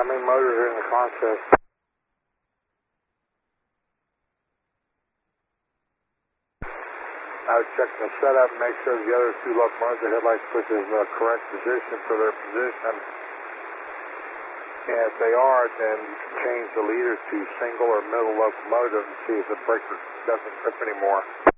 many motors are in the contest? I would check the setup, make sure the other two locomotives, the headlight switch is the correct position for their position. And if they are, then you can change the leader to single or middle locomotive and see if the breaker doesn't trip anymore.